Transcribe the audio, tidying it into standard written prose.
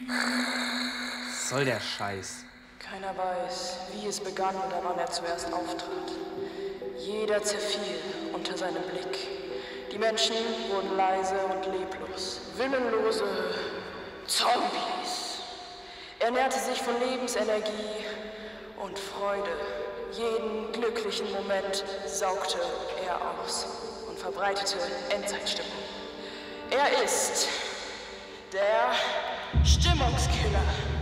Was soll der Scheiß? Keiner weiß, wie es begann oder wann er zuerst auftrat. Jeder zerfiel unter seinem Blick. Die Menschen wurden leise und leblos, willenlose Zombies. Er ernährte sich von Lebensenergie und Freude. Jeden glücklichen Moment saugte er aus und verbreitete Endzeitstimmung. Er ist der Stimmungskiller.